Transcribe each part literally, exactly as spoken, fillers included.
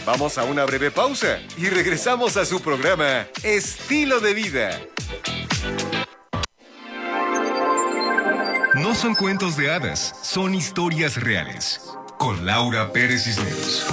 Vamos a una breve pausa y regresamos a su programa Estilo de Vida. No son cuentos de hadas, son historias reales. Con Laura Pérez Cisneros.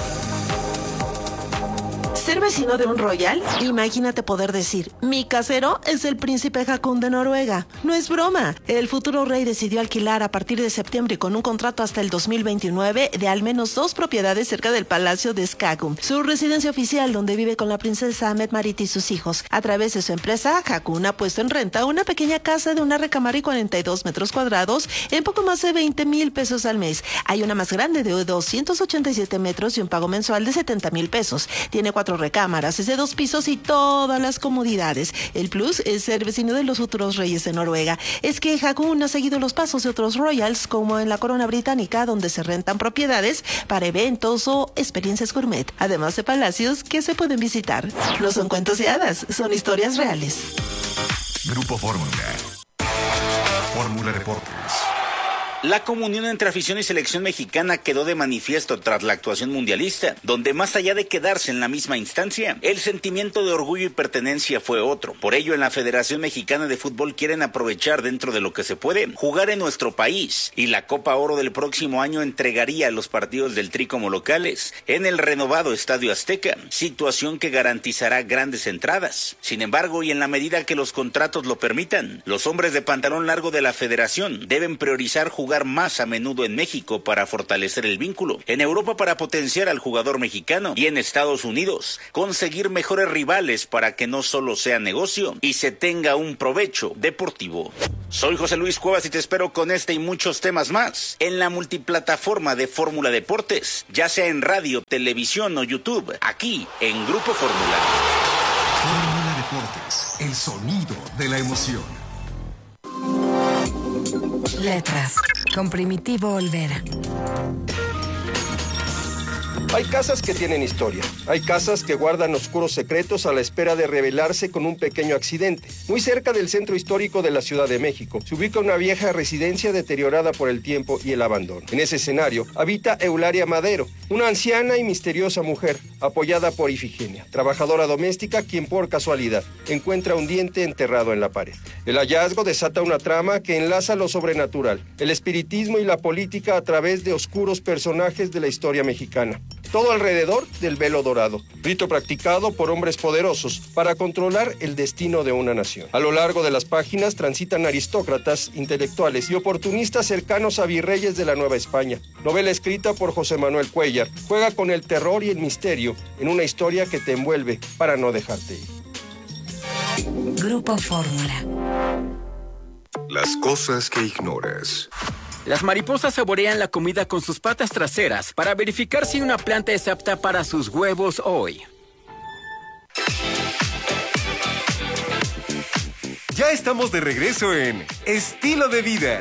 ¿Ser vecino de un royal? Imagínate poder decir, mi casero es el príncipe Haakon de Noruega. No es broma. El futuro rey decidió alquilar a partir de septiembre con un contrato hasta el dos mil veintinueve de al menos dos propiedades cerca del palacio de Skagun, su residencia oficial donde vive con la princesa Mette-Marit y sus hijos. A través de su empresa, Haakon ha puesto en renta una pequeña casa de una recámara y cuarenta y dos metros cuadrados en poco más de veinte mil pesos al mes. Hay una más grande de doscientos ochenta y siete metros y un pago mensual de setenta mil pesos. Tiene cuatro recámaras, es de dos pisos y todas las comodidades. El plus es ser vecino de los futuros reyes de Noruega. Es que Haakon ha seguido los pasos de otros royals, como en la corona británica, donde se rentan propiedades para eventos o experiencias gourmet, además de palacios que se pueden visitar. No son cuentos de hadas, son historias reales. Grupo Fórmula. Fórmula Deportes. La comunión entre afición y selección mexicana quedó de manifiesto tras la actuación mundialista, donde más allá de quedarse en la misma instancia, el sentimiento de orgullo y pertenencia fue otro. Por ello, en la Federación Mexicana de Fútbol quieren aprovechar dentro de lo que se puede, jugar en nuestro país, y la Copa Oro del próximo año entregaría los partidos del Tri como locales en el renovado Estadio Azteca, situación que garantizará grandes entradas. Sin embargo, y en la medida que los contratos lo permitan, los hombres de pantalón largo de la Federación deben priorizar jugar más a menudo en México para fortalecer el vínculo, en Europa para potenciar al jugador mexicano y en Estados Unidos conseguir mejores rivales para que no solo sea negocio y se tenga un provecho deportivo. Soy José Luis Cuevas y te espero con este y muchos temas más en la multiplataforma de Fórmula Deportes, ya sea en radio, televisión o YouTube, aquí en Grupo Fórmula. Fórmula Deportes, el sonido de la emoción. Letras, con Primitivo Olvera. Hay casas que tienen historia, hay casas que guardan oscuros secretos a la espera de revelarse con un pequeño accidente. Muy cerca del centro histórico de la Ciudad de México se ubica una vieja residencia deteriorada por el tiempo y el abandono. En ese escenario habita Eulalia Madero, una anciana y misteriosa mujer, apoyada por Ifigenia, trabajadora doméstica quien por casualidad encuentra un diente enterrado en la pared. El hallazgo desata una trama que enlaza lo sobrenatural, el espiritismo y la política a través de oscuros personajes de la historia mexicana. Todo alrededor del velo dorado, rito practicado por hombres poderosos para controlar el destino de una nación. A lo largo de las páginas transitan aristócratas, intelectuales y oportunistas cercanos a virreyes de la Nueva España. Novela escrita por José Manuel Cuellar, juega con el terror y el misterio en una historia que te envuelve para no dejarte ir. Grupo Fórmula. Las cosas que ignoras. Las mariposas saborean la comida con sus patas traseras para verificar si una planta es apta para sus huevos hoy. Ya estamos de regreso en Estilo de Vida.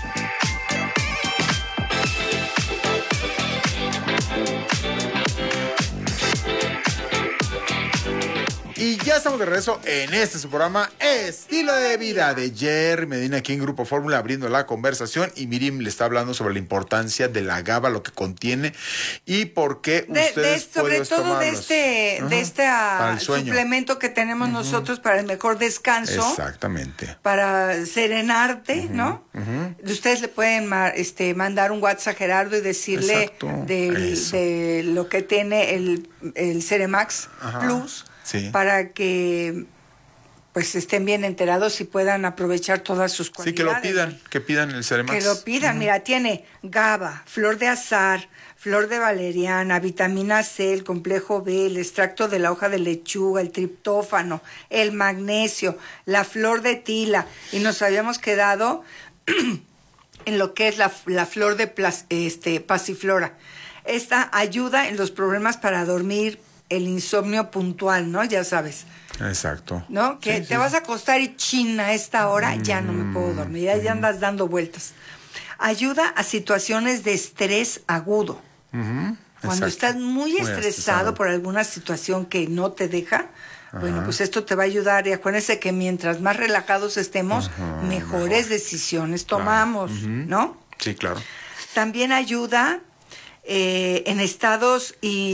Y ya estamos de regreso en este su programa Estilo de Vida de Jerry Medina aquí en Grupo Fórmula abriendo la conversación y Miriam le está hablando sobre la importancia de la GABA, lo que contiene y por qué de, ustedes de, sobre pueden todo tomarlos. de este, uh-huh. de este uh, sueño. suplemento que tenemos uh-huh. nosotros para el mejor descanso. Exactamente. Para serenarte, uh-huh. ¿no? Uh-huh. Ustedes le pueden ma- este, mandar un WhatsApp a Gerardo y decirle de, de lo que tiene el, el Ceremax uh-huh. Plus. Sí. Para que pues estén bien enterados y puedan aprovechar todas sus cualidades. Sí, que lo pidan, que pidan el Ceremax. Que lo pidan, uh-huh. Mira, tiene GABA, flor de azahar, flor de valeriana, vitamina C, el complejo B, el extracto de la hoja de lechuga, el triptófano, el magnesio, la flor de tila. Y nos habíamos quedado en lo que es la, la flor de plas, este, pasiflora. Esta ayuda en los problemas para dormir, el insomnio puntual, ¿no? Ya sabes. Exacto. ¿No? Que sí, te sí, vas sí. a acostar y chin, a esta hora mm, ya no me puedo dormir, ya, ya andas dando vueltas. Ayuda a situaciones de estrés agudo. Uh-huh. Cuando Exacto. estás muy, muy estresado, estresado por alguna situación que no te deja, ajá. Bueno, pues esto te va a ayudar. Y acuérdense que mientras más relajados estemos, ajá, mejores mejor. decisiones tomamos, claro. uh-huh. ¿no? Sí, claro. También ayuda eh, en estados y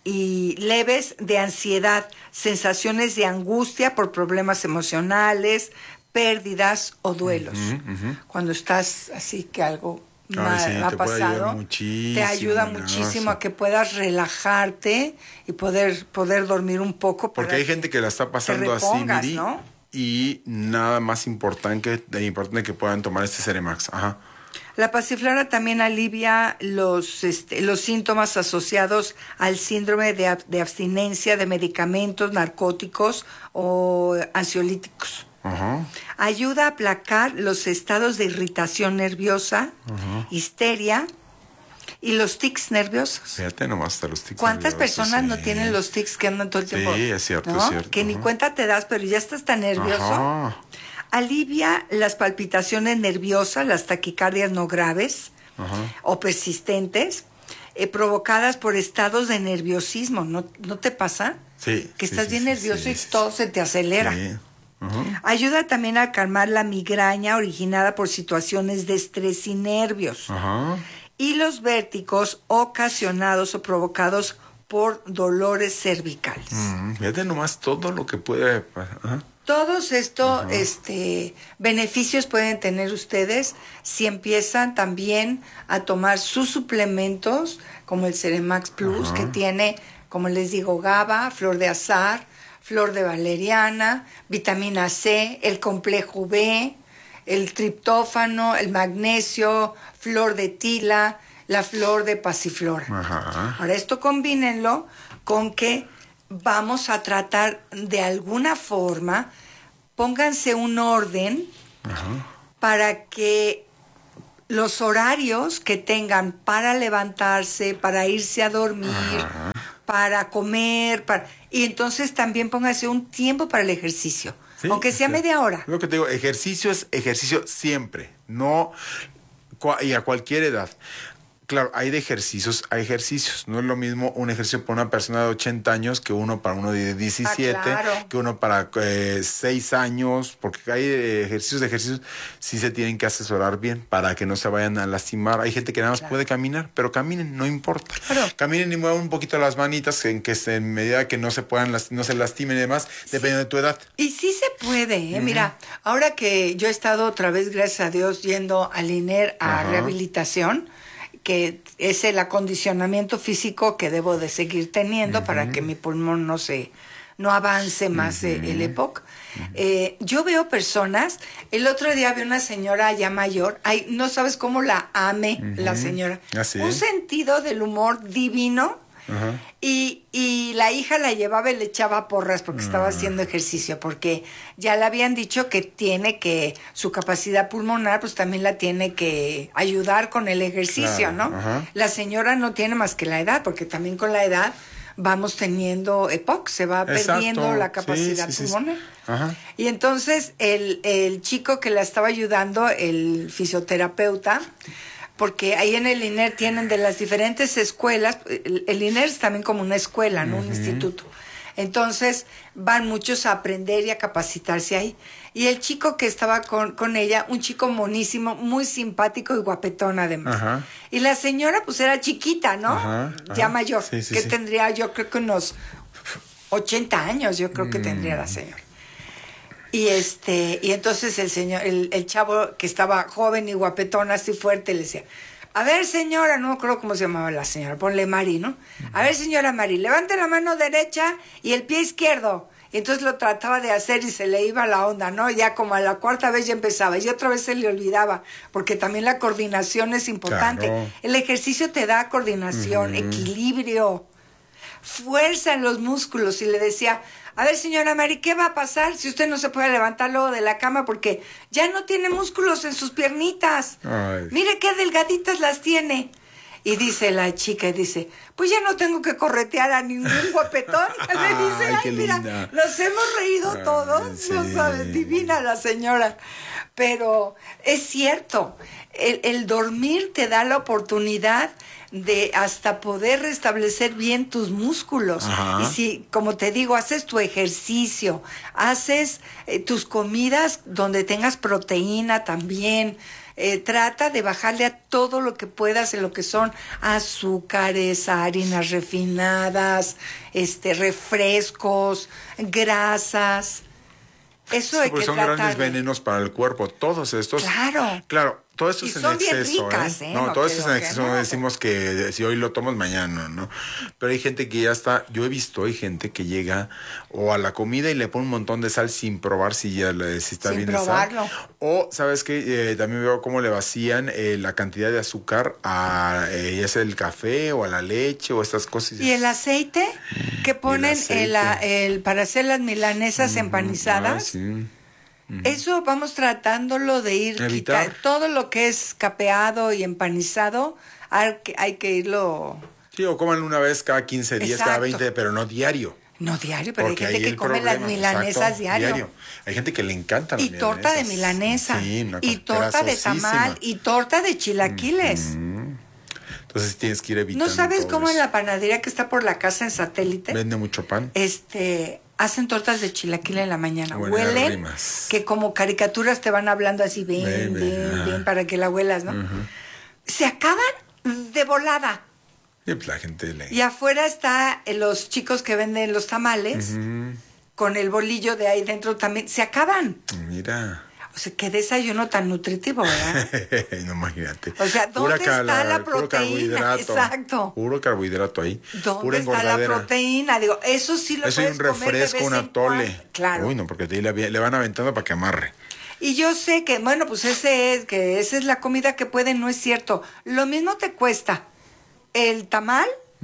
y leves de ansiedad, sensaciones de angustia por problemas emocionales, pérdidas o duelos. Uh-huh, uh-huh. Cuando estás así que algo mal sí, ha pasado, te ayuda muchísimo no, a que puedas relajarte y poder, poder dormir un poco. Porque hay gente que la está pasando repongas, así, Miri, ¿no? Y nada más importante, importante que puedan tomar este Ceremax. Ajá. La pasiflora también alivia los, este, los síntomas asociados al síndrome de, ab- de abstinencia de medicamentos, narcóticos o ansiolíticos. Uh-huh. Ayuda a aplacar los estados de irritación nerviosa, uh-huh. histeria y los tics nerviosos. Fíjate nomás hasta los tics ¿Cuántas nerviosos, personas sí. no tienen los tics que andan todo el tiempo? Sí, es cierto, ¿no? es cierto. Que uh-huh. ni cuenta te das, pero ya estás tan nervioso. Uh-huh. Alivia las palpitaciones nerviosas, las taquicardias no graves uh-huh. o persistentes, eh, provocadas por estados de nerviosismo. ¿No, no te pasa? Sí. Que estás sí, bien sí, nervioso sí, y sí, todo sí. se te acelera. Sí. Uh-huh. Ayuda también a calmar la migraña originada por situaciones de estrés y nervios. Uh-huh. Y los vértigos ocasionados o provocados por dolores cervicales. Uh-huh. Fíjate nomás todo lo que puede... Uh-huh. Todos estos uh-huh. este, beneficios pueden tener ustedes si empiezan también a tomar sus suplementos, como el Ceremax Plus, uh-huh. que tiene, como les digo, GABA, flor de azar, flor de valeriana, vitamina C, el complejo B, el triptófano, el magnesio, flor de tila, la flor de pasiflora. Ajá. Ahora esto combínenlo con que vamos a tratar de alguna forma, pónganse un orden Ajá. para que los horarios que tengan para levantarse, para irse a dormir, Ajá. para comer, para... y entonces también pónganse un tiempo para el ejercicio, sí, aunque sea sí. media hora. Lo que te digo, ejercicio es ejercicio siempre, no y a cualquier edad. Claro, hay de ejercicios, hay ejercicios. No es lo mismo un ejercicio para una persona de ochenta años que uno para uno de diecisiete, ah, claro. que uno para eh, seis años, porque hay eh, ejercicios de ejercicios, sí se tienen que asesorar bien para que no se vayan a lastimar. Hay gente que nada más claro. puede caminar, pero caminen, no importa. Claro. Caminen y muevan un poquito las manitas, en que se, en medida que no se puedan, no se lastimen y demás, sí. dependiendo de tu edad. Y sí se puede, ¿eh? Uh-huh. Mira, ahora que yo he estado otra vez, gracias a Dios, yendo al I N E R a uh-huh. rehabilitación, que es el acondicionamiento físico que debo de seguir teniendo uh-huh. para que mi pulmón no se no avance más uh-huh. el E P O C. Uh-huh. Eh, yo veo personas, el otro día vi una señora ya mayor, ay, no sabes cómo la ame uh-huh. la señora, ¿Ah, sí? Un sentido del humor divino. Uh-huh. Y, y la hija la llevaba y le echaba porras porque uh-huh. estaba haciendo ejercicio, porque ya le habían dicho que tiene que, su capacidad pulmonar pues también la tiene que ayudar con el ejercicio, claro. ¿no? Uh-huh. La señora no tiene más que la edad, porque también con la edad vamos teniendo E P O C, se va Exacto. perdiendo la capacidad sí, sí, pulmonar. Sí, sí. Uh-huh. Y entonces el, el chico que la estaba ayudando, el fisioterapeuta, porque ahí en el I N E R tienen de las diferentes escuelas, el, el I N E R es también como una escuela, no uh-huh. un instituto. Entonces van muchos a aprender y a capacitarse ahí. Y el chico que estaba con, con ella, un chico monísimo, muy simpático y guapetón además. Uh-huh. Y la señora pues era chiquita, ¿no? Uh-huh. Uh-huh. Ya mayor, sí, sí, que sí. tendría yo creo que unos ochenta años, yo creo mm. que tendría la señora. Y este, y entonces el señor, el, el chavo que estaba joven y guapetón, así fuerte, le decía, a ver señora, no me acuerdo cómo se llamaba la señora, ponle Mari, ¿no? A ver señora Mari, levante la mano derecha y el pie izquierdo. Y entonces lo trataba de hacer y se le iba la onda, ¿no? Ya como a la cuarta vez ya empezaba y otra vez se le olvidaba, porque también la coordinación es importante. Claro. El ejercicio te da coordinación, uh-huh. equilibrio, fuerza en los músculos. Y le decía, a ver señora Mari, ¿qué va a pasar si usted no se puede levantar luego de la cama porque ya no tiene músculos en sus piernitas? Ay. Mire qué delgaditas las tiene. Y dice la chica, y dice, pues ya no tengo que corretear a ningún guapetón. Le dice, ay, ay mira, linda. Nos hemos reído ay, todos, sí. No sabes, divina la señora. Pero es cierto, el, el dormir te da la oportunidad de hasta poder restablecer bien tus músculos. Ajá. Y si, como te digo, haces tu ejercicio, haces eh, tus comidas donde tengas proteína también, Eh, trata de bajarle a todo lo que puedas en lo que son azúcares, harinas refinadas, este, refrescos, grasas. Eso Sí, hay pues que son tratar. grandes venenos para el cuerpo. Todos estos. Claro. Claro, todo esto Y es en son bien exceso. ricas, ¿eh? ¿eh? No, No todo esto es quiero en que exceso. no. Decimos que si hoy lo tomas, mañana, ¿no? Pero hay gente que ya está. Yo he visto, hay gente que llega o a la comida y le pone un montón de sal sin probar si ya le, si está Sin bien probarlo. de sal. O, ¿sabes qué? Eh, también veo cómo le vacían eh, la cantidad de azúcar a eh, ya sea el café o a la leche o estas cosas. ¿Y el aceite que ponen aceite. el, a- el- para hacer las milanesas Ujú. empanizadas? Ah, sí. Eso vamos tratándolo de ir Evitar. quita- todo lo que es capeado y empanizado, hay que, hay que irlo, Sí, o coman una vez cada quince días, cada Exacto. veinte, pero no diario. no diario, pero Porque hay gente ahí que el come problema, las milanesas exacto, diario. Hay gente que le encanta las Y torta de milanesas. milanesa, Sí, una y cosa torta de grasosísima. tamal, y torta de chilaquiles. Entonces tienes que ir evitando. ¿No sabes todo cómo en eso. la panadería que está por la casa en Satélite? Vende mucho pan. este hacen tortas de chilaquil en la mañana. Buenas Huelen rimas. que como caricaturas te van hablando así, ven, Ven, ven, ven, ven, ajá. para que la huelas, ¿no? Se acaban de volada. Y pues la gente le. Y afuera está eh, los chicos que venden los tamales, con el bolillo de ahí dentro también. Se acaban. Mira. O sea, qué desayuno tan nutritivo, ¿verdad? No, imagínate. O sea, ¿dónde está la puro proteína? carbohidrato. Exacto. Puro carbohidrato ahí. ¿Dónde Pura está la engordadera. proteína? Digo, eso sí lo Eso y puedes un comer de refresco, vez un en atole. cuando. Claro. Uy, no, porque te le, le van aventando para que amarre. Y yo sé que, bueno, pues ese es, que esa es la comida que pueden, no es cierto. Lo mismo te cuesta el tamal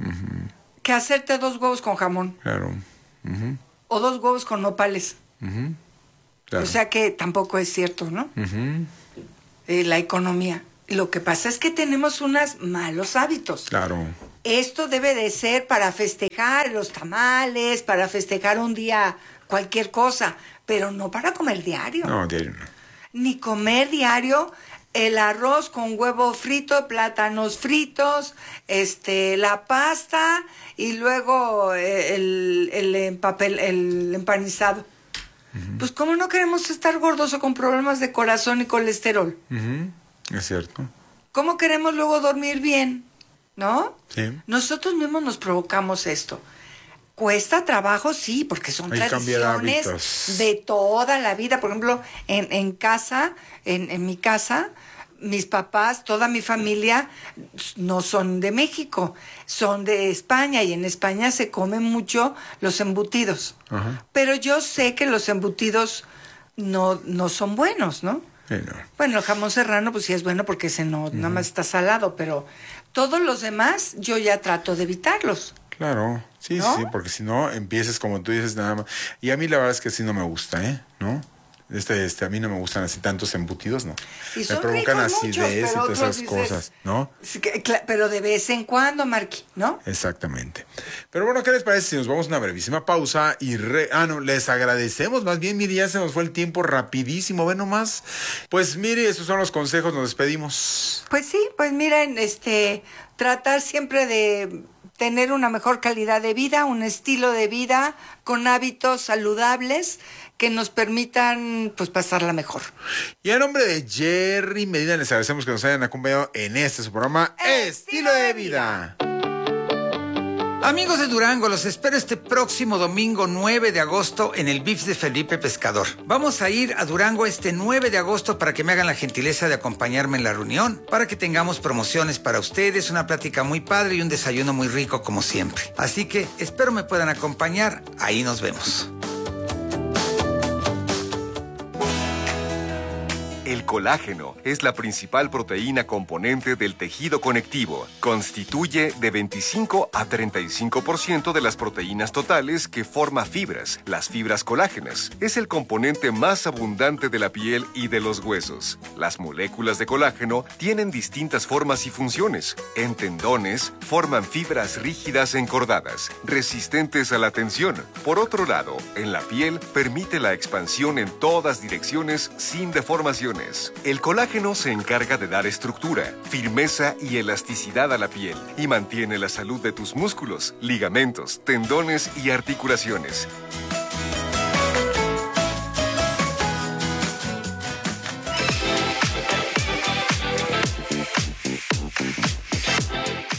que hacerte dos huevos con jamón Claro. Ujú, o dos huevos con nopales. claro. O sea que tampoco es cierto, ¿no? Ujú, Eh, la economía. Lo que pasa es que tenemos unos malos hábitos. claro. Esto debe de ser para festejar los tamales, para festejar un día cualquier cosa, pero no para comer diario. No, diario no. Ni comer diario el arroz con huevo frito, plátanos fritos, este, la pasta y luego eh, el, el, empapel- el empanizado. Pues cómo no queremos estar gordos o con problemas de corazón y colesterol. Ujú, es cierto. ¿Cómo queremos luego dormir bien? ¿No? Sí. Nosotros mismos nos provocamos esto. Cuesta trabajo, sí, porque son Hay que cambiar tradiciones hábitos. de toda la vida. Por ejemplo, en, en casa, en, en mi casa, mis papás, toda mi familia no son de México, son de España y en España se comen mucho los embutidos. Ajá. Pero yo sé que los embutidos no, no son buenos, ¿no? Sí, no. Bueno, el jamón serrano pues sí es bueno porque ese no, nada más está salado, pero todos los demás yo ya trato de evitarlos. Claro, sí, ¿No? sí, porque si no empiezas como tú dices nada más. Y a mí la verdad es que sí no me gusta, ¿eh? ¿No? Este, este, a mí no me gustan así tantos embutidos, ¿no? Y Me son provocan ricos muchos, acidez y pero todas otros esas dices- cosas, ¿no? Sí que- cla- Pero de vez en cuando, Marqui, ¿no? Exactamente. Pero bueno, ¿qué les parece si nos vamos a una brevísima pausa y re... Ah, no, les agradecemos. Más bien, mire, ya se nos fue el tiempo rapidísimo. Ve nomás. Pues mire, esos son los consejos. Nos despedimos. Pues sí, pues miren, este, tratar siempre de tener una mejor calidad de vida, un estilo de vida con hábitos saludables que nos permitan pues pasarla mejor. Y a nombre de Jerry Medina, les agradecemos que nos hayan acompañado en este su programa Estilo de Vida. Amigos de Durango, los espero este próximo domingo nueve de agosto en el V I P S de Felipe Pescador. Vamos a ir a Durango este nueve de agosto para que me hagan la gentileza de acompañarme en la reunión, para que tengamos promociones para ustedes, una plática muy padre y un desayuno muy rico como siempre. Así que espero me puedan acompañar, ahí nos vemos. El colágeno es la principal proteína componente del tejido conectivo. Constituye de veinticinco a treinta y cinco por ciento de las proteínas totales que forma fibras, las fibras colágenas. Es el componente más abundante de la piel y de los huesos. Las moléculas de colágeno tienen distintas formas y funciones. En tendones, forman fibras rígidas encordadas, resistentes a la tensión. Por otro lado, en la piel, permite la expansión en todas direcciones sin deformaciones. El colágeno se encarga de dar estructura, firmeza y elasticidad a la piel y mantiene la salud de tus músculos, ligamentos, tendones y articulaciones.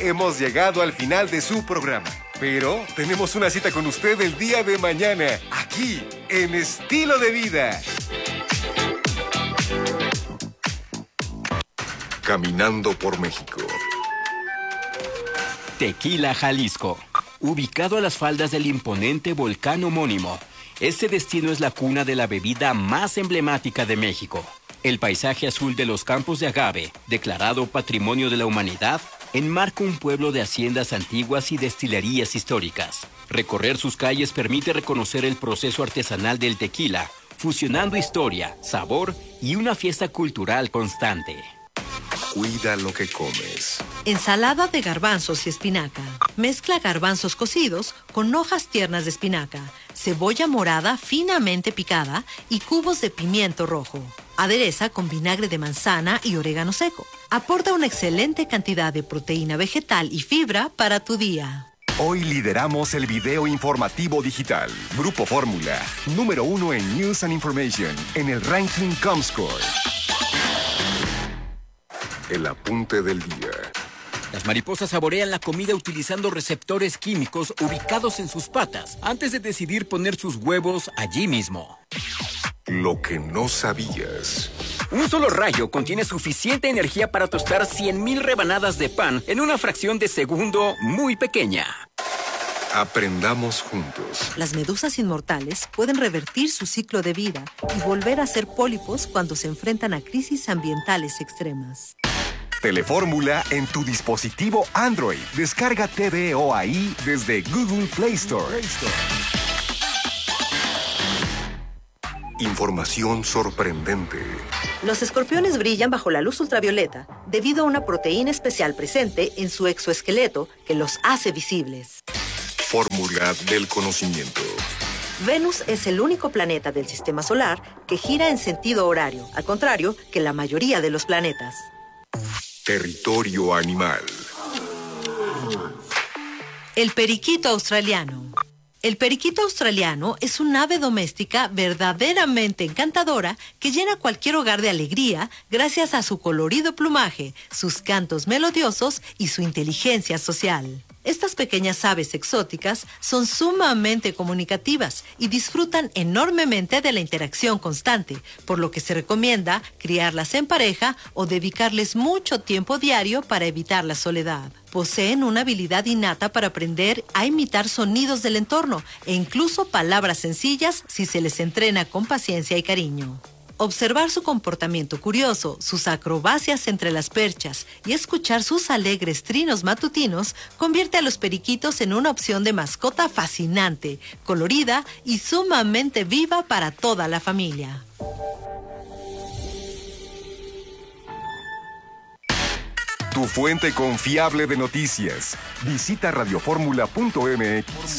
hemos llegado al final de su programa. Pero tenemos una cita con usted el día de mañana, aquí, en Estilo de Vida. Caminando por México. Tequila, Jalisco. Ubicado a las faldas del imponente volcán homónimo, este destino es la cuna de la bebida más emblemática de México. El paisaje azul de los campos de agave, declarado Patrimonio de la Humanidad, enmarca un pueblo de haciendas antiguas y destilerías históricas. Recorrer sus calles permite reconocer el proceso artesanal del tequila, fusionando historia, sabor y una fiesta cultural constante. Cuida lo que comes. Ensalada de garbanzos y espinaca. Mezcla garbanzos cocidos con hojas tiernas de espinaca, cebolla morada finamente picada y cubos de pimiento rojo. Adereza con vinagre de manzana y orégano seco. Aporta una excelente cantidad de proteína vegetal y fibra para tu día. Hoy lideramos el video informativo digital. Grupo Fórmula, número uno en News and Information, en el ranking Comscore. El apunte del día. Las mariposas saborean la comida utilizando receptores químicos ubicados en sus patas antes de decidir poner sus huevos allí mismo. Lo que no sabías. Un solo rayo contiene suficiente energía para tostar cien mil rebanadas de pan en una fracción de segundo muy pequeña. Aprendamos juntos. Las medusas inmortales pueden revertir su ciclo de vida y volver a ser pólipos cuando se enfrentan a crisis ambientales extremas. Telefórmula en tu dispositivo Android. Descarga T V O A I desde Google Play Store. Información sorprendente. Los escorpiones brillan bajo la luz ultravioleta debido a una proteína especial presente en su exoesqueleto que los hace visibles. Fórmula del conocimiento. Venus es el único planeta del sistema solar que gira en sentido horario, al contrario que la mayoría de los planetas. Territorio animal. El periquito australiano. El periquito australiano es un ave doméstica verdaderamente encantadora que llena cualquier hogar de alegría gracias a su colorido plumaje, sus cantos melodiosos y su inteligencia social. Estas pequeñas aves exóticas son sumamente comunicativas y disfrutan enormemente de la interacción constante, por lo que se recomienda criarlas en pareja o dedicarles mucho tiempo diario para evitar la soledad. Poseen una habilidad innata para aprender a imitar sonidos del entorno e incluso palabras sencillas si se les entrena con paciencia y cariño. Observar su comportamiento curioso, sus acrobacias entre las perchas y escuchar sus alegres trinos matutinos convierte a los periquitos en una opción de mascota fascinante, colorida y sumamente viva para toda la familia. Tu fuente confiable de noticias. Visita radioformula punto m x.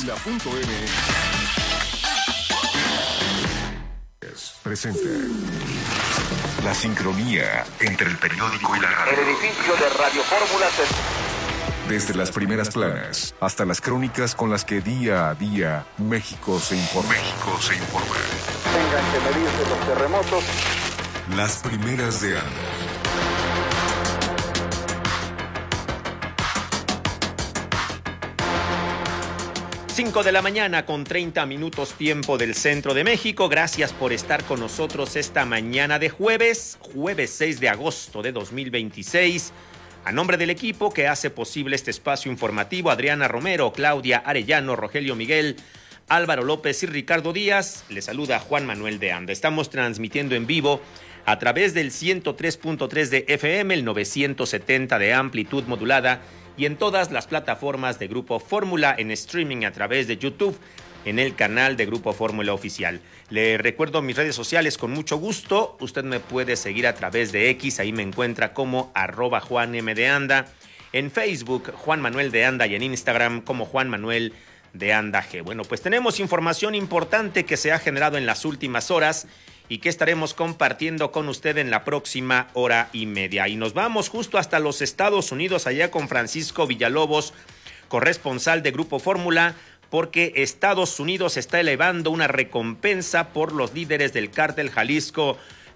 Presenta la sincronía entre el periódico y la radio. El edificio de Radio Fórmula se... Desde las primeras planas hasta las crónicas con las que día a día México se informa. México se informa. Tengan que medirse los terremotos. Las primeras de Ana. cinco de la mañana con treinta minutos tiempo del centro de México. Gracias por estar con nosotros esta mañana de jueves, jueves seis de agosto de dos mil veintiséis. A nombre del equipo que hace posible este espacio informativo, Adriana Romero, Claudia Arellano, Rogelio Miguel, Álvaro López y Ricardo Díaz, les saluda Juan Manuel de Anda. Estamos transmitiendo en vivo a través del ciento tres punto tres de F M, el novecientos setenta de amplitud modulada y en todas las plataformas de Grupo Fórmula en streaming a través de YouTube en el canal de Grupo Fórmula Oficial. Le recuerdo mis redes sociales con mucho gusto. Usted me puede seguir a través de X, ahí me encuentra como arroba Juan M de Anda. En Facebook, Juan Manuel de Anda y en Instagram como Juan Manuel de Anda G. Bueno, pues tenemos información importante que se ha generado en las últimas horas y que estaremos compartiendo con usted en la próxima hora y media. Y nos vamos justo hasta los Estados Unidos, allá con Francisco Villalobos, corresponsal de Grupo Fórmula, porque Estados Unidos está elevando una recompensa por los líderes del cártel Jalisco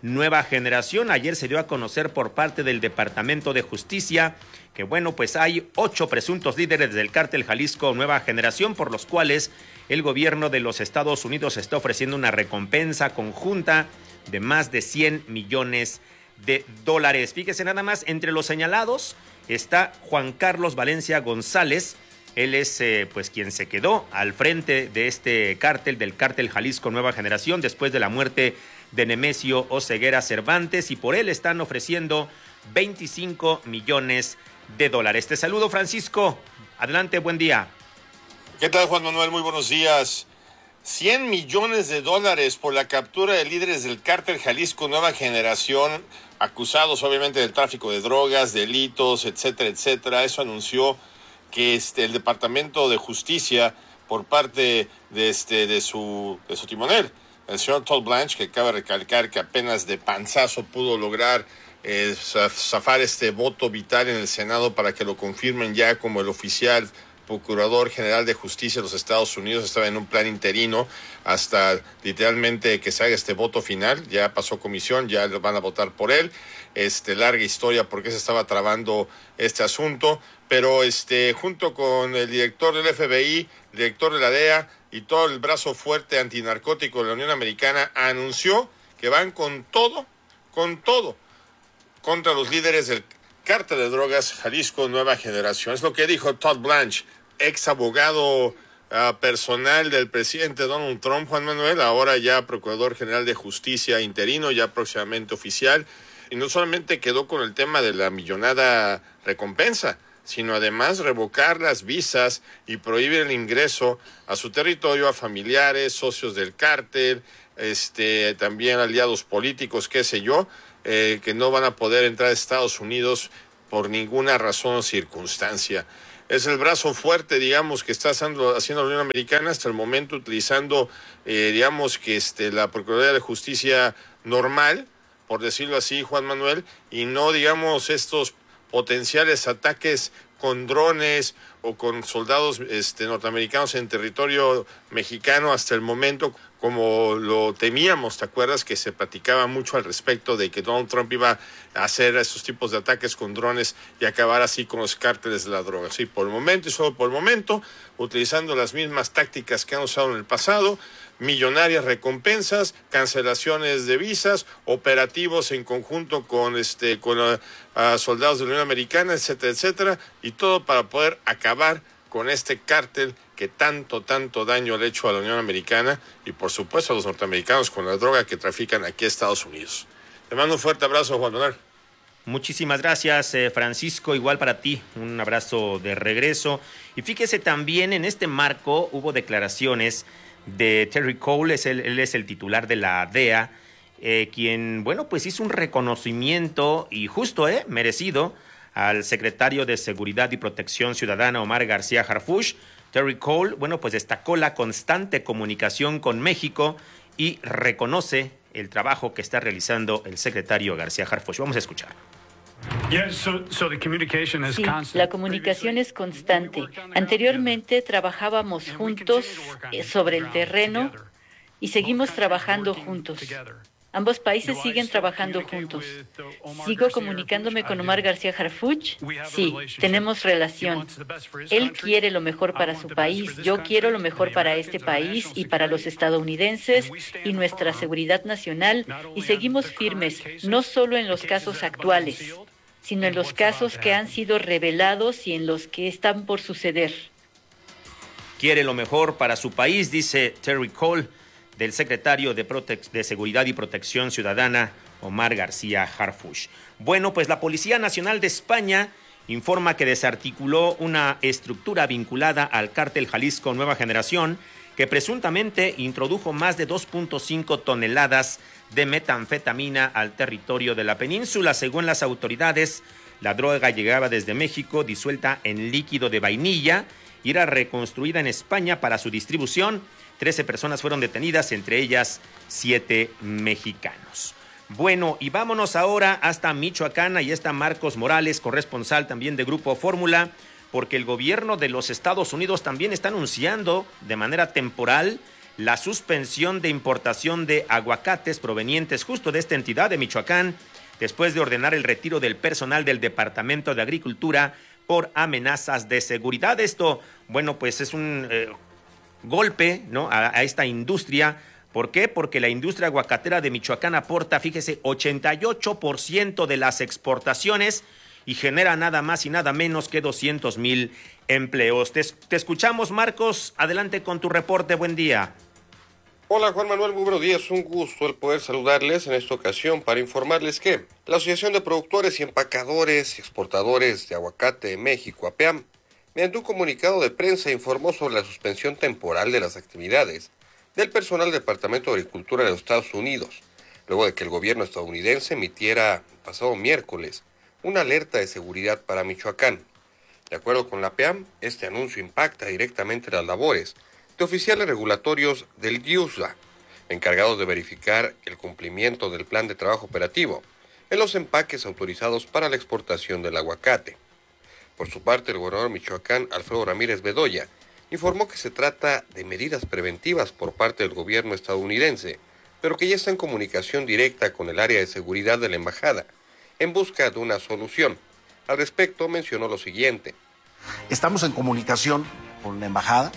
Nueva Generación. Ayer se dio a conocer por parte del Departamento de Justicia que, bueno, pues hay ocho presuntos líderes del cártel Jalisco Nueva Generación, por los cuales el gobierno de los Estados Unidos está ofreciendo una recompensa conjunta de más de cien millones de dólares. Fíjese nada más, entre los señalados está Juan Carlos Valencia González. Él es eh, pues quien se quedó al frente de este cártel, del cártel Jalisco Nueva Generación, después de la muerte de Nemesio Oseguera Cervantes, y por él están ofreciendo veinticinco millones de dólares. Te saludo, Francisco. Adelante, buen día. ¿Qué tal, Juan Manuel? Muy buenos días. cien millones de dólares por la captura de líderes del cártel Jalisco Nueva Generación, acusados obviamente del tráfico de drogas, delitos, etcétera, etcétera. Eso anunció que este, el Departamento de Justicia, por parte de, este, de, su, de su timonel, el señor Todd Blanche, que acaba de recalcar que apenas de panzazo pudo lograr eh, zafar este voto vital en el Senado para que lo confirmen ya como el oficial Procurador General de Justicia de los Estados Unidos. Estaba en un plan interino hasta literalmente que se haga este voto final. Ya pasó comisión, ya van a votar por él. Este, larga historia por qué se estaba trabando este asunto, pero este, junto con el director del F B I, director de la D E A y todo el brazo fuerte antinarcótico de la Unión Americana, anunció que van con todo, con todo, contra los líderes del cártel de drogas Jalisco Nueva Generación. Es lo que dijo Todd Blanche, ex abogado uh, personal del presidente Donald Trump, Juan Manuel, ahora ya Procurador General de Justicia interino, ya próximamente oficial, y no solamente quedó con el tema de la millonada recompensa, sino además revocar las visas y prohibir el ingreso a su territorio a familiares, socios del cártel, este, también aliados políticos, qué sé yo, eh, que no van a poder entrar a Estados Unidos por ninguna razón o circunstancia. Es el brazo fuerte, digamos, que está haciendo, haciendo la Unión Americana hasta el momento, utilizando, eh, digamos, que este, la Procuraduría de Justicia normal, por decirlo así, Juan Manuel, y no, digamos, estos potenciales ataques con drones o con soldados este, norteamericanos en territorio mexicano hasta el momento, como lo temíamos. ¿Te acuerdas que se platicaba mucho al respecto de que Donald Trump iba a hacer esos tipos de ataques con drones y acabar así con los cárteles de la droga? Sí, por el momento y solo por el momento, utilizando las mismas tácticas que han usado en el pasado, millonarias recompensas, cancelaciones de visas, operativos en conjunto con este con uh, uh, soldados de la Unión Americana, etcétera, etcétera, y todo para poder acabar con este cártel que tanto, tanto daño le ha hecho a la Unión Americana y por supuesto a los norteamericanos con la droga que trafican aquí a Estados Unidos. Te mando un fuerte abrazo, Juan Manuel. Muchísimas gracias, eh, Francisco. Igual para ti, un abrazo de regreso. Y fíjese, también en este marco hubo declaraciones de Terry Cole, es el, él es el titular de la D E A, eh, quien, bueno, pues hizo un reconocimiento y justo, eh, merecido, al secretario de Seguridad y Protección Ciudadana, Omar García Harfuch. Terry Cole, bueno, pues destacó la constante comunicación con México y reconoce el trabajo que está realizando el secretario García Harfuch. Vamos a escuchar. Sí, la comunicación es constante. Anteriormente trabajábamos juntos sobre el terreno y seguimos trabajando juntos. Ambos países siguen trabajando juntos. ¿Sigo comunicándome con Omar García Harfuch? Sí, tenemos relación. Él quiere lo mejor para su país, yo quiero lo mejor para este país y para los estadounidenses y nuestra seguridad nacional, y seguimos firmes, no solo en los casos actuales, sino en los casos que han sido revelados y en los que están por suceder. Quiere lo mejor para su país, dice Terry Cole, del secretario de, Prote- de Seguridad y Protección Ciudadana, Omar García Harfuch. Bueno, pues la Policía Nacional de España informa que desarticuló una estructura vinculada al cártel Jalisco Nueva Generación que presuntamente introdujo más de dos punto cinco toneladas de metanfetamina al territorio de la península. Según las autoridades, la droga llegaba desde México disuelta en líquido de vainilla y era reconstruida en España para su distribución. Trece personas fueron detenidas, entre ellas siete mexicanos. Bueno, y vámonos ahora hasta Michoacán. Ahí está Marcos Morales, corresponsal también de Grupo Fórmula, porque el gobierno de los Estados Unidos también está anunciando de manera temporal la suspensión de importación de aguacates provenientes justo de esta entidad de Michoacán, después de ordenar el retiro del personal del Departamento de Agricultura por amenazas de seguridad. Esto, bueno, pues es un eh, golpe, ¿no?, a, a esta industria. ¿Por qué? Porque la industria aguacatera de Michoacán aporta, fíjese, ochenta y ocho por ciento de las exportaciones y genera nada más y nada menos que doscientos mil empleos. Te, te escuchamos, Marcos. Adelante con tu reporte. Buen día. Hola Juan Manuel, muy buenos días, un gusto el poder saludarles en esta ocasión para informarles que la Asociación de Productores y Empacadores y Exportadores de Aguacate de México, APEAM, mediante un comunicado de prensa informó sobre la suspensión temporal de las actividades del personal del Departamento de Agricultura de los Estados Unidos, luego de que el gobierno estadounidense emitiera pasado miércoles una alerta de seguridad para Michoacán. De acuerdo con la APEAM, este anuncio impacta directamente las labores de oficiales regulatorios del G I U S D A, encargados de verificar el cumplimiento del plan de trabajo operativo en los empaques autorizados para la exportación del aguacate. Por su parte, el gobernador de Michoacán, Alfredo Ramírez Bedoya, informó que se trata de medidas preventivas por parte del gobierno estadounidense, pero que ya está en comunicación directa con el área de seguridad de la embajada, en busca de una solución. Al respecto, mencionó lo siguiente. Estamos en comunicación con la embajada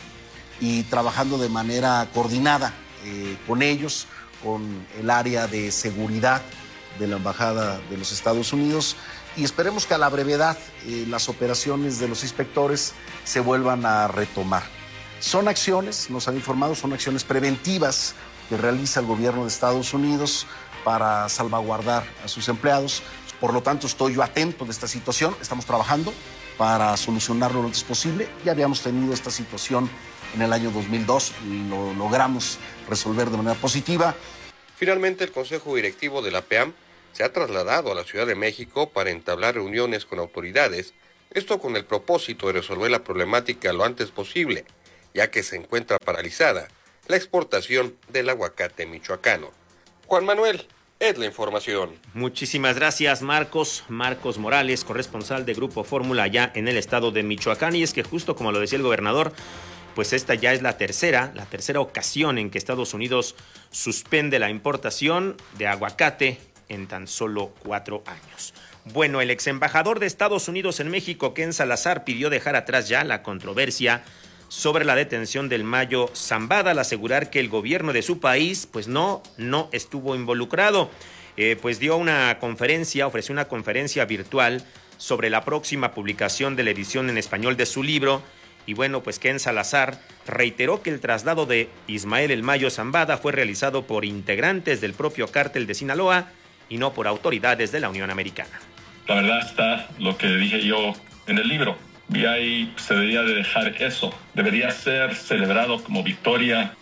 y trabajando de manera coordinada eh, con ellos, con el área de seguridad de la Embajada de los Estados Unidos, y esperemos que a la brevedad eh, las operaciones de los inspectores se vuelvan a retomar. Son acciones, nos han informado, son acciones preventivas que realiza el gobierno de Estados Unidos para salvaguardar a sus empleados. Por lo tanto, estoy yo atento de esta situación, estamos trabajando para solucionarlo lo antes posible. Ya habíamos tenido esta situación en el año dos mil dos y lo logramos resolver de manera positiva. Finalmente, el Consejo Directivo de la APEAM se ha trasladado a la Ciudad de México para entablar reuniones con autoridades, esto con el propósito de resolver la problemática lo antes posible, ya que se encuentra paralizada la exportación del aguacate michoacano. Juan Manuel, es la información. Muchísimas gracias, Marcos. Marcos Morales, corresponsal de Grupo Fórmula allá en el estado de Michoacán. Y es que justo como lo decía el gobernador, pues esta ya es la tercera, la tercera ocasión en que Estados Unidos suspende la importación de aguacate en tan solo cuatro años. Bueno, el ex embajador de Estados Unidos en México, Ken Salazar, pidió dejar atrás ya la controversia sobre la detención del Mayo Zambada, al asegurar que el gobierno de su país, pues no, no estuvo involucrado. Eh, pues dio una conferencia, ofreció una conferencia virtual sobre la próxima publicación de la edición en español de su libro. Y bueno, pues Ken Salazar reiteró que el traslado de Ismael El Mayo Zambada fue realizado por integrantes del propio cártel de Sinaloa y no por autoridades de la Unión Americana. La verdad está lo que dije yo en el libro. Y ahí se debería de dejar eso. Debería ser celebrado como victoria.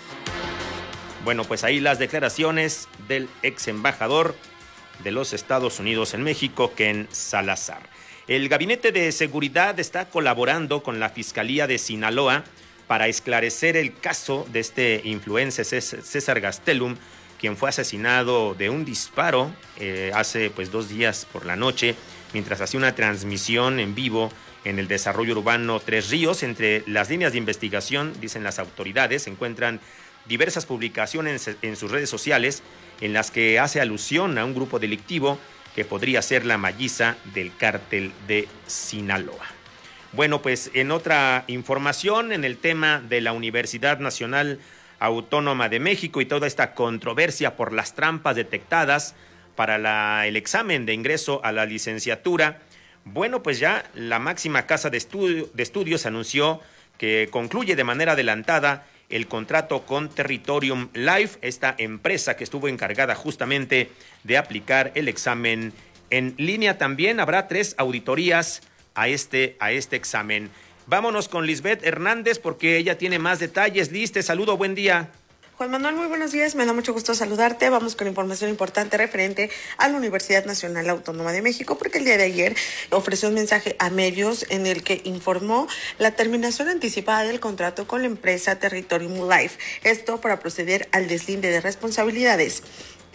Bueno, pues ahí las declaraciones del ex embajador de los Estados Unidos en México, Ken Salazar. El Gabinete de Seguridad está colaborando con la Fiscalía de Sinaloa para esclarecer el caso de este influencer César Gastelum, quien fue asesinado de un disparo eh, hace pues dos días por la noche, mientras hacía una transmisión en vivo en el desarrollo urbano Tres Ríos. Entre las líneas de investigación, dicen las autoridades, se encuentran diversas publicaciones en sus redes sociales en las que hace alusión a un grupo delictivo que podría ser la malliza del cártel de Sinaloa. Bueno, pues en otra información, en el tema de la Universidad Nacional Autónoma de México y toda esta controversia por las trampas detectadas para la, el examen de ingreso a la licenciatura, bueno, pues ya la máxima casa de, estudio, de estudios anunció que concluye de manera adelantada el contrato con Territorium Life, esta empresa que estuvo encargada justamente de aplicar el examen en línea. También habrá tres auditorías a este, a este examen. Vámonos con Lisbeth Hernández porque ella tiene más detalles. Liz, te saludo, buen día. Juan Manuel, muy buenos días, me da mucho gusto saludarte. Vamos con información importante referente a la Universidad Nacional Autónoma de México, porque el día de ayer ofreció un mensaje a medios en el que informó la terminación anticipada del contrato con la empresa Territorium Life, esto para proceder al deslinde de responsabilidades.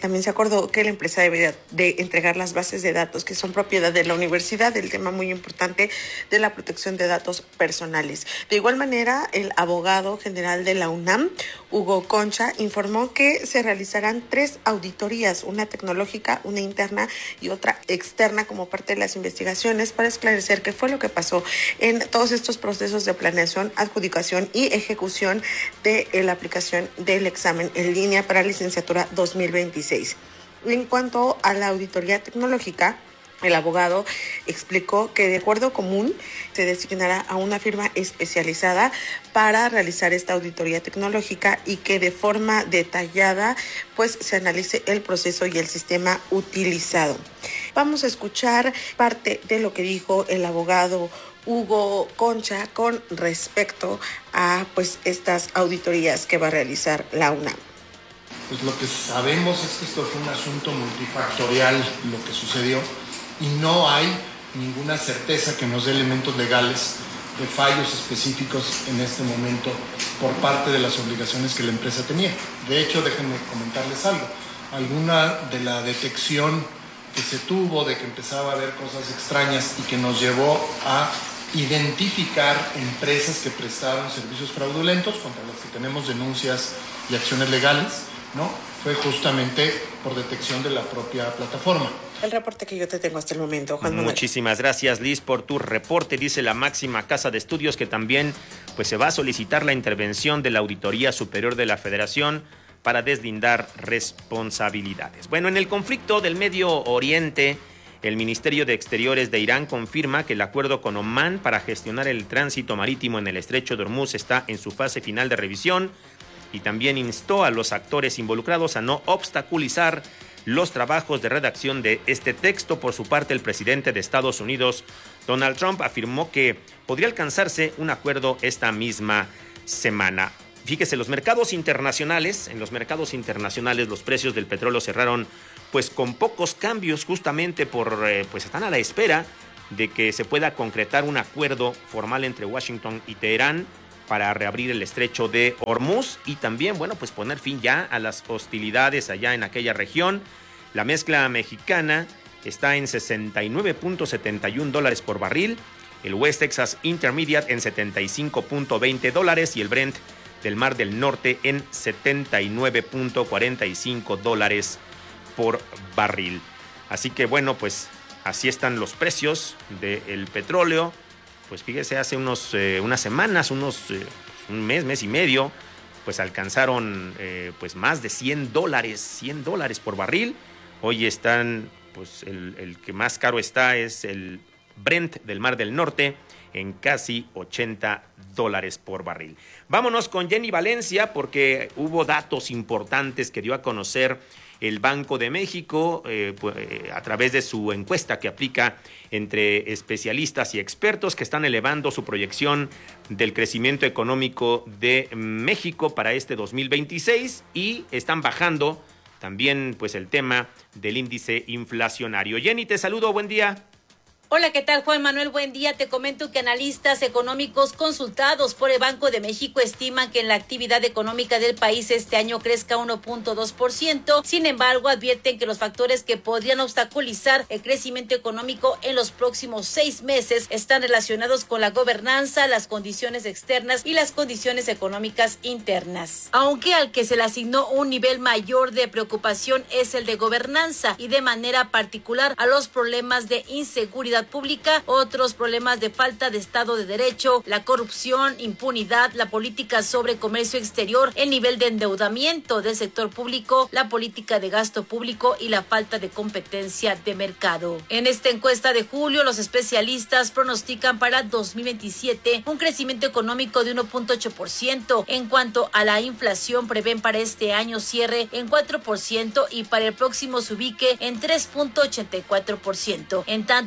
También se acordó que la empresa debe de entregar las bases de datos que son propiedad de la universidad, el tema muy importante de la protección de datos personales. De igual manera, el abogado general de la UNAM, Hugo Concha, informó que se realizarán tres auditorías, una tecnológica, una interna y otra externa como parte de las investigaciones para esclarecer qué fue lo que pasó en todos estos procesos de planeación, adjudicación y ejecución de la aplicación del examen en línea para licenciatura dos mil veintiséis. En cuanto a la auditoría tecnológica, el abogado explicó que de acuerdo común se designará a una firma especializada para realizar esta auditoría tecnológica y que de forma detallada pues se analice el proceso y el sistema utilizado. Vamos a escuchar parte de lo que dijo el abogado Hugo Concha con respecto a pues estas auditorías que va a realizar la UNAM. Pues lo que sabemos es que esto fue un asunto multifactorial lo que sucedió y no hay ninguna certeza que nos dé elementos legales de fallos específicos en este momento por parte de las obligaciones que la empresa tenía. De hecho, déjenme comentarles algo. Alguna de la detección que se tuvo de que empezaba a haber cosas extrañas y que nos llevó a identificar empresas que prestaron servicios fraudulentos contra las que tenemos denuncias y acciones legales, ¿no? Fue justamente por detección de la propia plataforma. El reporte que yo te tengo hasta el momento, Juan Manuel. Muchísimas gracias, Liz, por tu reporte. Dice la máxima casa de estudios que también pues, se va a solicitar la intervención de la Auditoría Superior de la Federación para deslindar responsabilidades. Bueno, en el conflicto del Medio Oriente, el Ministerio de Exteriores de Irán confirma que el acuerdo con Omán para gestionar el tránsito marítimo en el Estrecho de Hormuz está en su fase final de revisión y también instó a los actores involucrados a no obstaculizar los trabajos de redacción de este texto. Por su parte, el presidente de Estados Unidos, Donald Trump, afirmó que podría alcanzarse un acuerdo esta misma semana. Fíjese, los mercados internacionales, en los mercados internacionales los precios del petróleo cerraron pues con pocos cambios, justamente por, eh, pues están a la espera de que se pueda concretar un acuerdo formal entre Washington y Teherán para reabrir el estrecho de Hormuz y también, bueno, pues poner fin ya a las hostilidades allá en aquella región. La mezcla mexicana está en sesenta y nueve punto setenta y un dólares por barril, el West Texas Intermediate en setenta y cinco punto veinte dólares y el Brent del Mar del Norte en setenta y nueve punto cuarenta y cinco dólares por barril. Así que bueno, pues así están los precios del petróleo. Pues fíjese, hace unos, eh, unas semanas, unos, eh, un mes, mes y medio, pues alcanzaron eh, pues más de cien dólares, cien dólares por barril. Hoy están, pues el, el que más caro está es el Brent del Mar del Norte en casi ochenta dólares por barril. Vámonos con Jenny Valencia porque hubo datos importantes que dio a conocer el Banco de México eh, pues, eh, a través de su encuesta que aplica entre especialistas y expertos que están elevando su proyección del crecimiento económico de México para este dos mil veintiséis y están bajando también pues el tema del índice inflacionario. Jenny, te saludo, buen día. Hola, ¿qué tal, Juan Manuel? Buen día. Te comento que analistas económicos consultados por el Banco de México estiman que la actividad económica del país este año crezca uno punto dos por ciento. Sin embargo, advierten que los factores que podrían obstaculizar el crecimiento económico en los próximos seis meses están relacionados con la gobernanza, las condiciones externas y las condiciones económicas internas. Aunque al que se le asignó un nivel mayor de preocupación es el de gobernanza y de manera particular a los problemas de inseguridad pública, otros problemas de falta de Estado de Derecho, la corrupción, impunidad, la política sobre comercio exterior, el nivel de endeudamiento del sector público, la política de gasto público y la falta de competencia de mercado. En esta encuesta de julio, los especialistas pronostican para dos mil veintisiete un crecimiento económico de uno punto ocho por ciento. En cuanto a la inflación, prevén para este año cierre en cuatro por ciento y para el próximo se ubique en tres punto ochenta y cuatro por ciento. En tanto que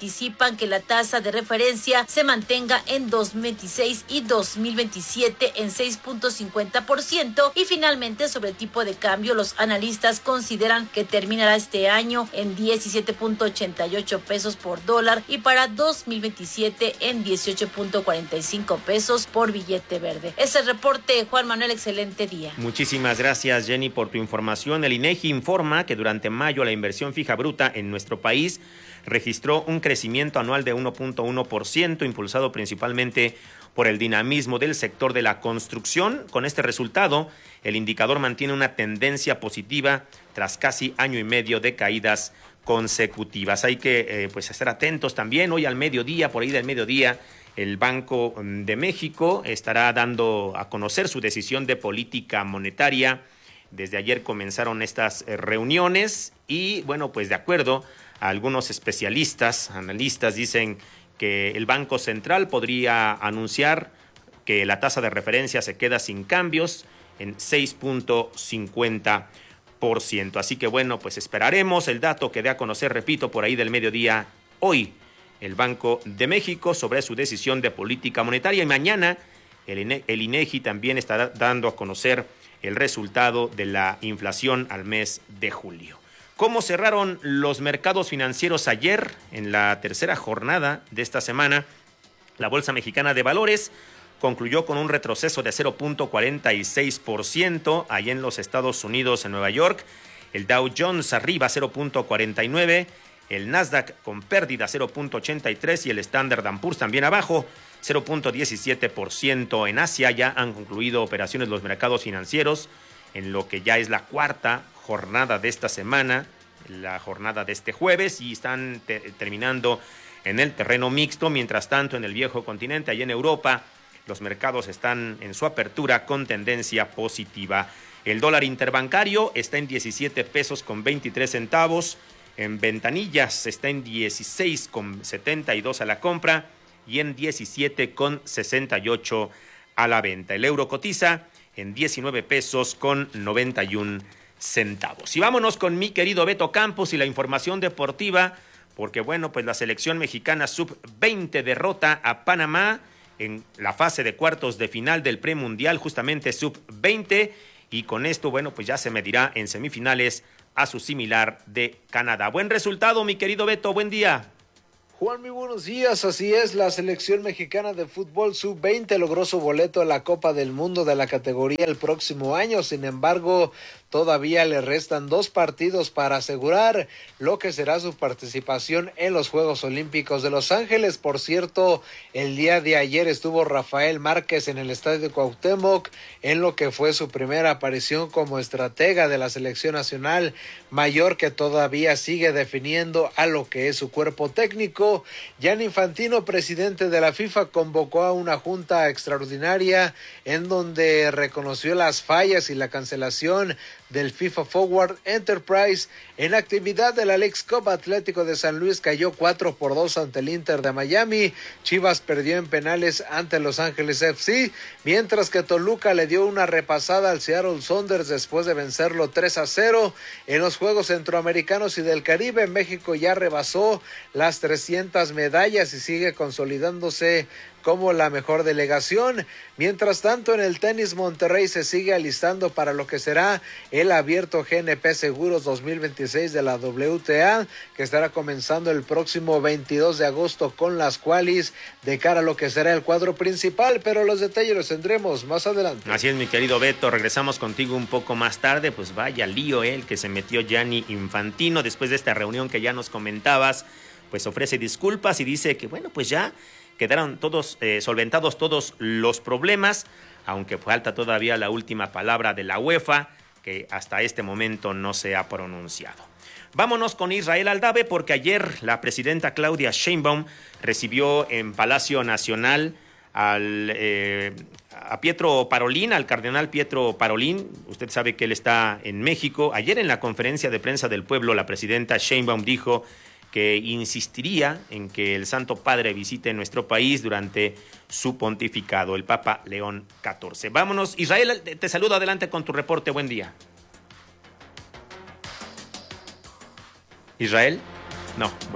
anticipan que la tasa de referencia se mantenga en dos mil veintiséis y dos mil veintisiete en seis punto cincuenta por ciento. Y finalmente, sobre el tipo de cambio, los analistas consideran que terminará este año en diecisiete punto ochenta y ocho pesos por dólar y para dos mil veintisiete en dieciocho punto cuarenta y cinco pesos por billete verde. Ese es el reporte, Juan Manuel, excelente día. Muchísimas gracias, Jenny, por tu información. El INEGI informa que durante mayo la inversión fija bruta en nuestro país registró un crecimiento anual de uno punto uno por ciento, impulsado principalmente por el dinamismo del sector de la construcción. Con este resultado, el indicador mantiene una tendencia positiva tras casi año y medio de caídas consecutivas. Hay que eh, pues estar atentos también. Hoy al mediodía, por ahí del mediodía, el Banco de México estará dando a conocer su decisión de política monetaria. Desde ayer comenzaron estas eh, reuniones y, bueno, pues de acuerdo a algunos especialistas, analistas, dicen que el Banco Central podría anunciar que la tasa de referencia se queda sin cambios en seis punto cincuenta por ciento. Así que bueno, pues esperaremos el dato que dé a conocer, repito, por ahí del mediodía hoy el Banco de México sobre su decisión de política monetaria, y mañana el INEGI también estará dando a conocer el resultado de la inflación al mes de julio. ¿Cómo cerraron los mercados financieros ayer en la tercera jornada de esta semana? La Bolsa Mexicana de Valores concluyó con un retroceso de cero punto cuarenta y seis por ciento allá en los Estados Unidos, en Nueva York. El Dow Jones arriba cero punto cuarenta y nueve, el Nasdaq con pérdida cero punto ochenta y tres y el Standard and Poor's también abajo cero punto diecisiete por ciento. En Asia ya han concluido operaciones los mercados financieros en lo que ya es la cuarta jornada de esta semana, la jornada de este jueves, y están te- terminando en el terreno mixto. Mientras tanto, en el viejo continente, allá en Europa, los mercados están en su apertura con tendencia positiva. El dólar interbancario está en diecisiete pesos con veintitrés centavos, en ventanillas está en dieciséis con setenta y dos a la compra y en diecisiete con sesenta y ocho a la venta. El euro cotiza en diecinueve pesos con noventa y un centavos. Y vámonos con mi querido Beto Campos y la información deportiva, porque bueno, pues la selección mexicana sub veinte derrota a Panamá en la fase de cuartos de final del premundial, justamente sub veinte, y con esto, bueno, pues ya se medirá en semifinales a su similar de Canadá. Buen resultado, mi querido Beto, buen día. Juan, muy buenos días. Así es, la selección mexicana de fútbol sub veinte logró su boleto a la Copa del Mundo de la categoría el próximo año. Sin embargo, todavía le restan dos partidos para asegurar lo que será su participación en los Juegos Olímpicos de Los Ángeles. Por cierto, el día de ayer estuvo Rafael Márquez en el Estadio Cuauhtémoc en lo que fue su primera aparición como estratega de la selección nacional mayor, que todavía sigue definiendo a lo que es su cuerpo técnico. Gianni Infantino, presidente de la FIFA, convocó a una junta extraordinaria en donde reconoció las fallas y la cancelación del FIFA Forward Enterprise. En la actividad de la Leagues Cup, Atlético de San Luis cayó cuatro por dos ante el Inter de Miami. Chivas perdió en penales ante Los Ángeles F C, mientras que Toluca le dio una repasada al Seattle Sounders después de vencerlo tres a cero. En los Juegos Centroamericanos y del Caribe, México ya rebasó las trescientas medallas y sigue consolidándose como la mejor delegación. Mientras tanto, en el tenis, Monterrey se sigue alistando para lo que será el Abierto G N P Seguros dos mil veintiséis de la W T A, que estará comenzando el próximo veintidós de agosto con las qualis de cara a lo que será el cuadro principal, pero los detalles los tendremos más adelante. Así es, mi querido Beto, regresamos contigo un poco más tarde. Pues vaya lío, ¿eh? El que se metió Gianni Infantino después de esta reunión que ya nos comentabas, pues ofrece disculpas y dice que bueno, pues ya quedaron todos eh, solventados todos los problemas, aunque falta todavía la última palabra de la UEFA, que hasta este momento no se ha pronunciado. Vámonos con Israel Aldave, porque ayer la presidenta Claudia Sheinbaum recibió en Palacio Nacional al, eh, a Pietro Parolin, al cardenal Pietro Parolin. Usted sabe que él está en México. Ayer en la conferencia de prensa del pueblo, la presidenta Sheinbaum dijo que insistiría en que el Santo Padre visite nuestro país durante su pontificado, el Papa León catorce. Vámonos, Israel, te saludo, adelante con tu reporte, buen día. ¿Israel? No, bueno.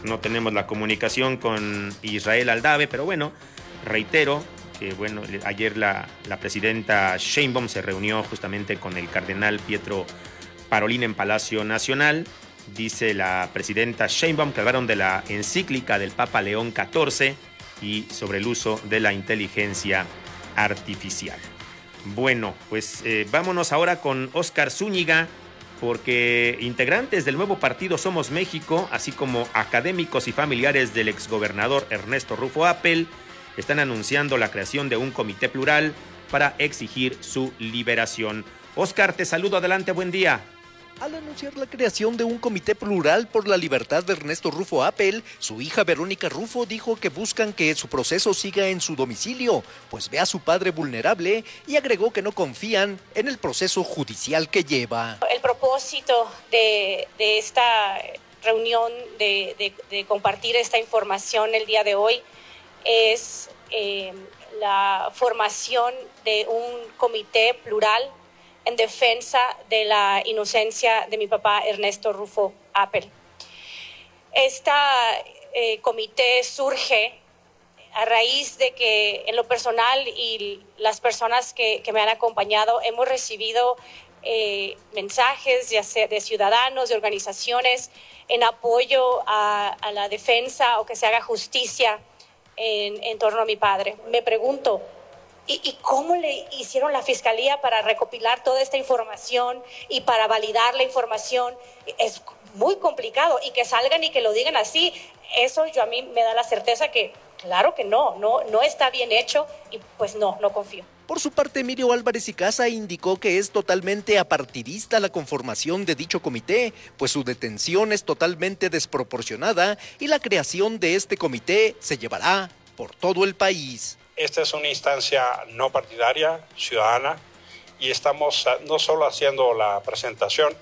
no tenemos la comunicación con Israel Aldave, pero bueno, reitero que bueno, ayer la, la presidenta Sheinbaum se reunió justamente con el cardenal Pietro Parolin en Palacio Nacional. Dice la presidenta Sheinbaum que hablaron de la encíclica del Papa León catorce y sobre el uso de la inteligencia artificial. Bueno, pues eh, vámonos ahora con Óscar Zúñiga, porque integrantes del nuevo partido Somos México, así como académicos y familiares del exgobernador Ernesto Rufo Appel, están anunciando la creación de un comité plural para exigir su liberación. Óscar, te saludo, adelante, buen día. Al anunciar la creación de un comité plural por la libertad de Ernesto Rufo Appel, su hija Verónica Rufo dijo que buscan que su proceso siga en su domicilio, pues ve a su padre vulnerable, y agregó que no confían en el proceso judicial que lleva. El propósito de, de esta reunión, de, de, de compartir esta información el día de hoy, es eh, la formación de un comité plural en defensa de la inocencia de mi papá Ernesto Rufo Appel. Este eh, comité surge a raíz de que en lo personal y las personas que, que me han acompañado hemos recibido eh, mensajes de, de ciudadanos, de organizaciones en apoyo a, a la defensa o que se haga justicia en, en torno a mi padre. Me pregunto, ¿Y, ¿Y cómo le hicieron la fiscalía para recopilar toda esta información y para validar la información? Es muy complicado, y que salgan y que lo digan así, eso yo a mí me da la certeza que claro que no, no, no está bien hecho, y pues no, no confío. Por su parte, Emilio Álvarez y Casa indicó que es totalmente apartidista la conformación de dicho comité, pues su detención es totalmente desproporcionada y la creación de este comité se llevará por todo el país. Esta es una instancia no partidaria, ciudadana, y estamos no solo haciendo la presentación,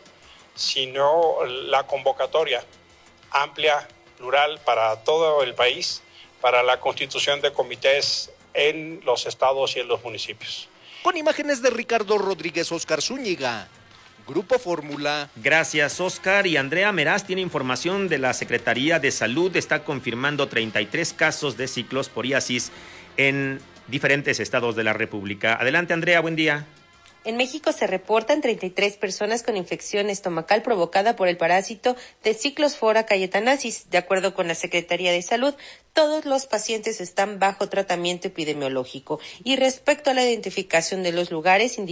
sino la convocatoria amplia, plural, para todo el país, para la constitución de comités en los estados y en los municipios. Con imágenes de Ricardo Rodríguez, Óscar Zúñiga, Grupo Fórmula. Gracias, Óscar. Y Andrea Meraz tiene información de la Secretaría de Salud. Está confirmando treinta y tres casos de ciclosporiasis en diferentes estados de la República. Adelante, Andrea, buen día. En México se reportan treinta y tres personas con infección estomacal provocada por el parásito de Cyclospora cayetanasis. De acuerdo con la Secretaría de Salud, todos los pacientes están bajo tratamiento epidemiológico. Y respecto a la identificación de los lugares,